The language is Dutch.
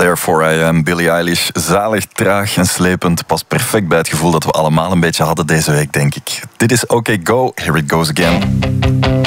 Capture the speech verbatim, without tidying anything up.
There For I Am, Billie Eilish. Zalig, traag en slepend. Past perfect bij het gevoel dat we allemaal een beetje hadden deze week, denk ik. Dit is OK Go, Here It Goes Again.